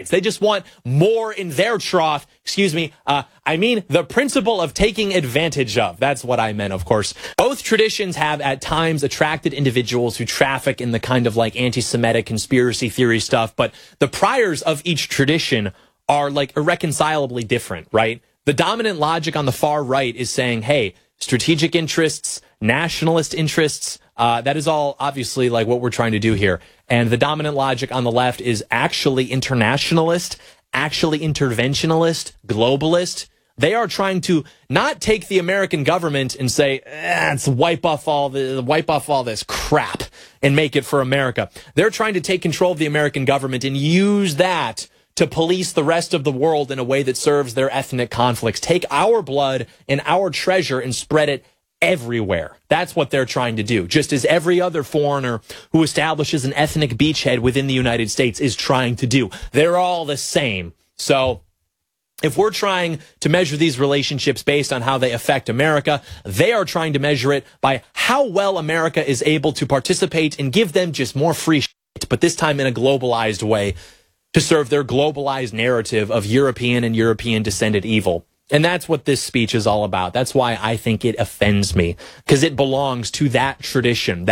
rights. They just want more in their trough. Excuse me. I mean the principle of taking advantage of. That's what I meant, of course. Both traditions have at times attracted individuals who traffic in the kind of like anti-Semitic conspiracy theory stuff, but the priors of each tradition are like irreconcilably different, right? The dominant logic on the far right is saying, hey, strategic interests, nationalist interests, that is all obviously like what we're trying to do here. And the dominant logic on the left is actually internationalist, actually interventionalist, globalist. They are trying to not take the American government and say, let's wipe off all this crap and make it for America. They're trying to take control of the American government and use that to police the rest of the world in a way that serves their ethnic conflicts. Take our blood and our treasure and spread it everywhere. That's what they're trying to do. Just as every other foreigner who establishes an ethnic beachhead within the United States is trying to do. They're all the same. So if we're trying to measure these relationships based on how they affect America, they are trying to measure it by how well America is able to participate and give them just more free shit, but this time in a globalized way to serve their globalized narrative of European and European descended evil. And that's what this speech is all about. That's why I think it offends me, because it belongs to that tradition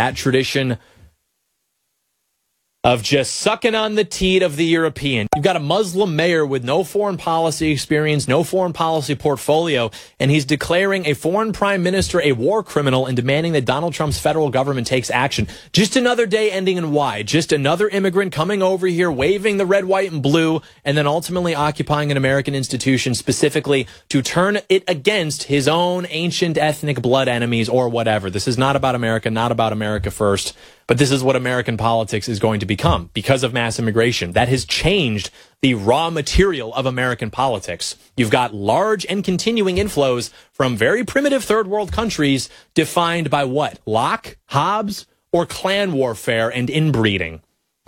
of just sucking on the teat of the European. You've got a Muslim mayor with no foreign policy experience, no foreign policy portfolio, and he's declaring a foreign prime minister a war criminal and demanding that Donald Trump's federal government takes action. Just another day ending in Y. Just another immigrant coming over here, waving the red, white, and blue, and then ultimately occupying an American institution specifically to turn it against his own ancient ethnic blood enemies or whatever. This is not about America, not about America first. But this is what American politics is going to become because of mass immigration. That has changed the raw material of American politics. You've got large and continuing inflows from very primitive third world countries defined by what? Locke, Hobbes, or clan warfare and inbreeding.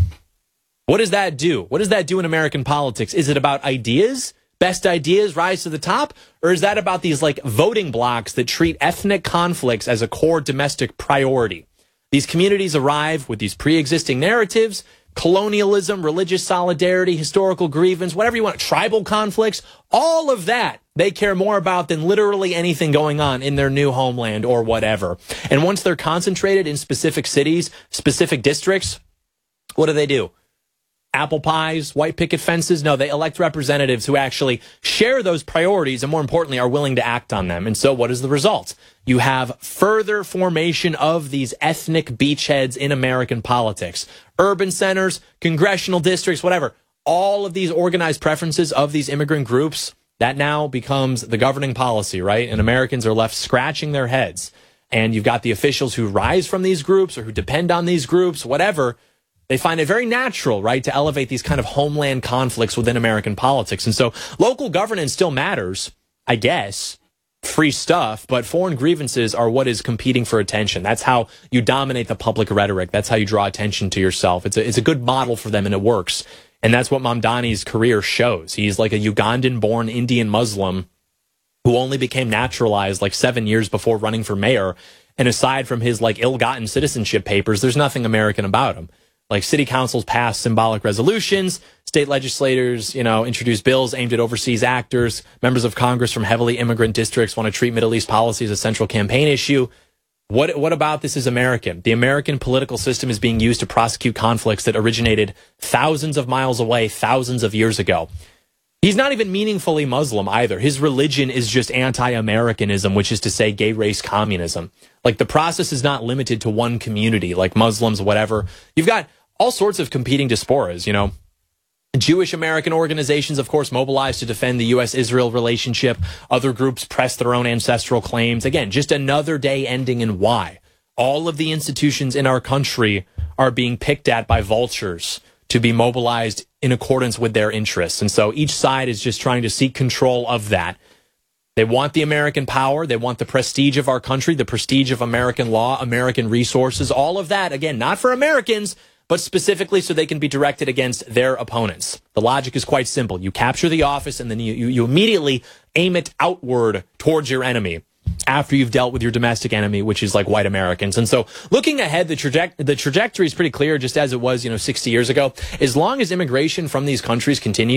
What does that do? What does that do in American politics? Is it about ideas? Best ideas rise to the top? Or is that about these like voting blocks that treat ethnic conflicts as a core domestic priority? These communities arrive with these pre-existing narratives, colonialism, religious solidarity, historical grievance, whatever you want, tribal conflicts, all of that they care more about than literally anything going on in their new homeland or whatever. And once they're concentrated in specific cities, specific districts, what do? Apple pies, white picket fences? No, they elect representatives who actually share those priorities and, more importantly, are willing to act on them. And so what is the result? You have further formation of these ethnic beachheads in American politics. Urban centers, congressional districts, whatever. All of these organized preferences of these immigrant groups, that now becomes the governing policy, right? And Americans are left scratching their heads. And you've got the officials who rise from these groups or who depend on these groups, whatever. They find it very natural, right, to elevate these kind of homeland conflicts within American politics. And so local governance still matters, I guess, free stuff, but foreign grievances are what is competing for attention. That's how you dominate the public rhetoric. That's how you draw attention to yourself. It's a good model for them, and it works. And that's what Mamdani's career shows. He's like a Ugandan-born Indian Muslim who only became naturalized like 7 years before running for mayor. And aside from his like ill-gotten citizenship papers, there's nothing American about him. Like city councils pass symbolic resolutions, state legislators, introduce bills aimed at overseas actors, members of Congress from heavily immigrant districts want to treat Middle East policy as a central campaign issue. What about this is American? The American political system is being used to prosecute conflicts that originated thousands of miles away, thousands of years ago. He's not even meaningfully Muslim either. His religion is just anti-Americanism, which is to say gay race communism. Like the process is not limited to one community, like Muslims, whatever. You've got all sorts of competing diasporas, Jewish American organizations, of course, mobilized to defend the U.S.-Israel relationship. Other groups press their own ancestral claims. Again, just another day ending in Y. All of the institutions in our country are being picked at by vultures to be mobilized in accordance with their interests. And so each side is just trying to seek control of that. They want the American power. They want the prestige of our country, the prestige of American law, American resources, all of that. Again, not for Americans, but specifically so they can be directed against their opponents. The logic is quite simple. You capture the office and then you immediately aim it outward towards your enemy after you've dealt with your domestic enemy, which is like white Americans. And so looking ahead, the trajectory is pretty clear, just as it was, 60 years ago. As long as immigration from these countries continues